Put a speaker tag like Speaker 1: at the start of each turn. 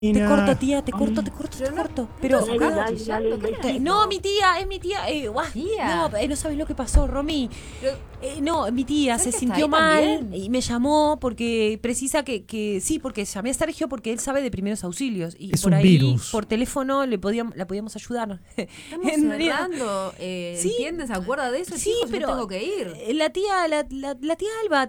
Speaker 1: Te corto, tía, te corto. Pero, no, mi tía, es mi tía.
Speaker 2: Tía.
Speaker 1: No, no sabes lo que pasó, Romy.
Speaker 2: Pero,
Speaker 1: No, mi tía
Speaker 2: ¿sabes
Speaker 1: se
Speaker 2: que
Speaker 1: sintió
Speaker 2: está ahí
Speaker 1: mal
Speaker 2: también?
Speaker 1: y me llamó porque precisa sí, porque llamé a Sergio porque él sabe de primeros auxilios y
Speaker 3: Es
Speaker 1: por
Speaker 3: un
Speaker 1: ahí,
Speaker 3: virus.
Speaker 1: por teléfono, la podíamos ayudar.
Speaker 2: Estamos
Speaker 1: En realidad,
Speaker 2: cerrando.
Speaker 1: sí,
Speaker 2: ¿Entienden? ¿Se acuerda de eso,
Speaker 1: sí,
Speaker 2: chicos? Yo
Speaker 1: pero
Speaker 2: tengo que ir.
Speaker 1: la tía Alba